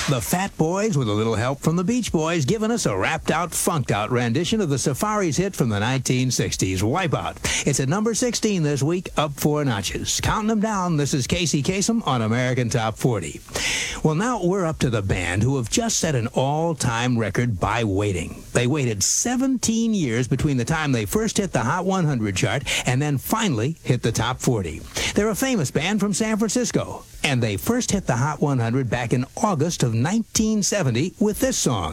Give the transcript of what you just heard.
The Fat Boys, with a little help from the Beach Boys, giving us a rapped-out, funked-out rendition of the Safaris hit from the 1960s, Wipeout. It's at number 16 this week, up 4 notches. Counting them down, this is Casey Kasem on American Top 40. Well, now we're up to the band who have just set an all-time record by waiting. They waited 17 years between the time they first hit the Hot 100 chart and then finally hit the Top 40. They're a famous band from San Francisco, and they first hit the Hot 100 back in August of 1970 with this song.